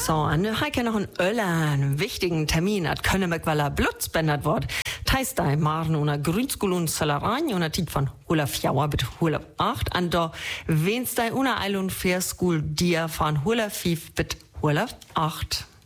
So, und nu habe ich noch einen wichtigen Termin, at Könnebeck, weil er Blutsbändert wird. Teistei Marne una Grünskul und Zellereien und Tit von 11 bis 8. Und da wenst una Eilund für Skul dir von 5 bis 8.